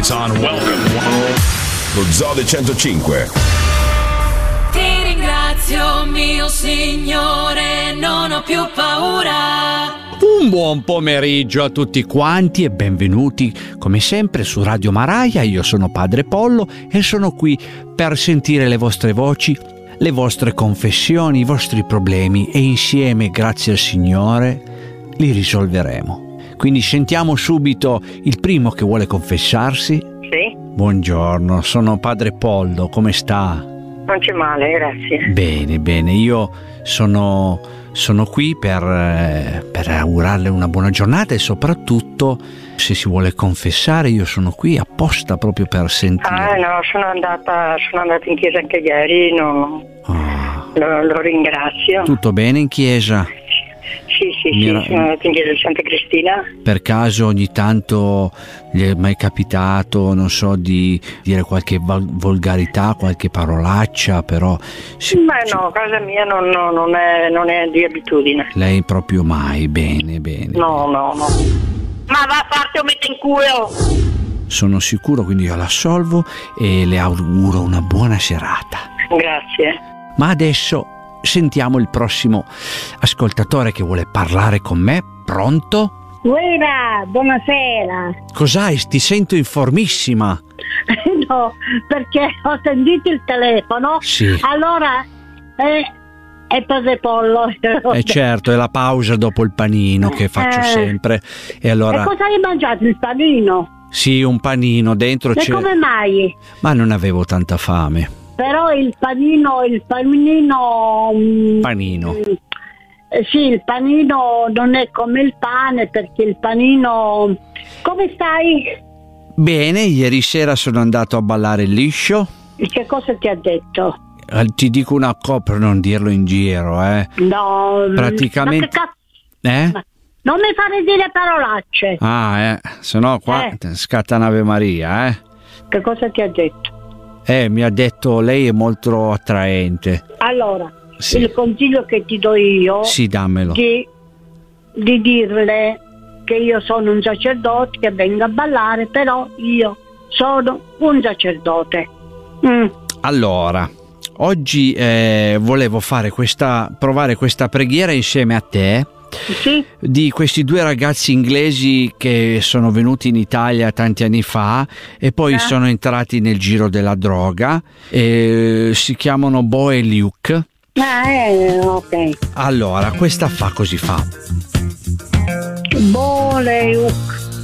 lights on, welcome. Lo Zoo del 105. Ti ringrazio, mio Signore, non ho più paura. Un buon pomeriggio a tutti quanti e benvenuti come sempre su Radio Maraia. Io sono Padre Pollo e sono qui per sentire le vostre voci, le vostre confessioni, i vostri problemi e insieme, grazie al Signore, li risolveremo. Quindi sentiamo subito il primo che vuole confessarsi. Sì. Buongiorno, sono Padre Pollo, come sta? Non c'è male, grazie. Bene, io sono qui per augurarle una buona giornata e soprattutto, se si vuole confessare, io sono qui apposta proprio per sentire. No, sono andata in chiesa anche ieri, lo ringrazio. Tutto bene in chiesa? Sì, sono andata in chiesa di Santa Cristina. Per caso ogni tanto gli è mai capitato, non so, di dire qualche volgarità, qualche parolaccia, però... No, casa mia non è di abitudine. Lei proprio mai, bene. No. Ma va a farti un mette in culo! Sono sicuro, quindi io l'assolvo e le auguro una buona serata. Grazie. Ma adesso sentiamo il prossimo ascoltatore che vuole parlare con me. Pronto? Buonasera. Cos'hai? Ti sento informissima. No, perché ho sentito il telefono. Sì. Allora è Padre Pollo. Certo, è la pausa dopo il panino che faccio sempre. E allora... E cosa hai mangiato? Il panino? Sì, un panino, dentro E c'è... come mai? Ma non avevo tanta fame. Però il panino sì, il panino non è come il pane, perché il panino... Come stai? Bene, ieri sera sono andato a ballare il liscio. E che cosa ti ha detto? Ti dico una cosa per non dirlo in giro, No, praticamente... Non mi fare dire parolacce. Se no qua scatta un'Ave Maria, Che cosa ti ha detto? Mi ha detto lei è molto attraente. Allora, sì. Il consiglio che ti do io, sì, dammelo, di dirle che io sono un sacerdote, che venga a ballare, però io sono un sacerdote. Allora, oggi volevo provare questa preghiera insieme a te. Sì? Di questi due ragazzi inglesi che sono venuti in Italia tanti anni fa e poi sono entrati nel giro della droga, si chiamano Bo e Luke. Ok. Allora, questa fa così fa. Bo e Luke.